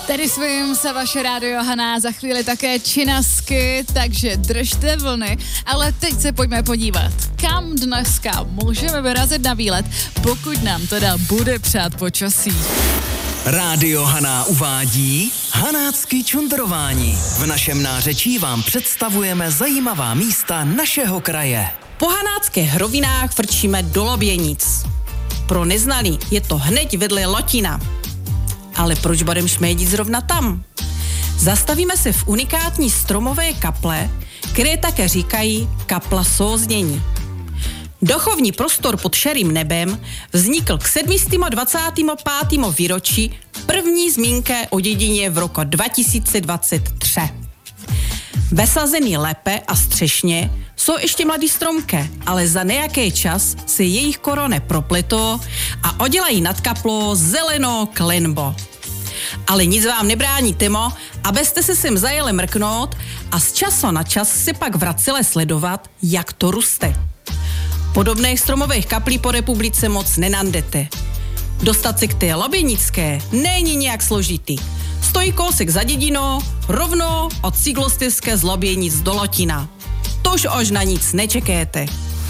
Tady svým se vaše rádio Haná, za chvíli také Činasky, takže držte vlny. Ale teď se pojďme podívat, kam dneska můžeme vyrazit na výlet, pokud nám teda bude přát počasí. Rádio Haná uvádí Hanácky čundrování. V našem nářečí vám představujeme zajímavá místa našeho kraje. Po hanáckých hrovinách frčíme do Loběnic. Pro neznalý je to hned vedle Lotina. Ale proč budeme šmédit zrovna tam? Zastavíme se v unikátní stromové kaple, které také říkají kapla souznění. Dochovní prostor pod šerým nebem vznikl k 725. výročí první zmínky o dědině v roku 2023. Vesazený lépe a střešně jsou ještě mladý stromky, ale za nějaký čas se jejich korony propletou a oddělají nad kaplou zelenou klenbo. Ale nic vám nebrání tomu, abyste se sem zajeli mrknout a z času na čas se pak vraceli sledovat, jak to roste. Podobných stromových kaplí po republice moc nenandete. Dostat se k té loběnické není nějak složitý. Stojí kousek za dědinou, rovnou od cyklostezky z Loběnic do Lotina. Tož už na nic nečekéte.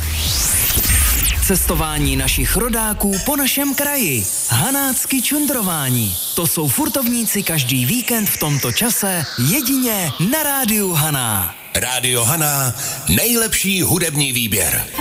Cestování našich rodáků po našem kraji. Hanácky čundrování. To jsou furtovníci každý víkend v tomto čase jedině na Rádiu Haná. Rádio Haná, nejlepší hudební výběr.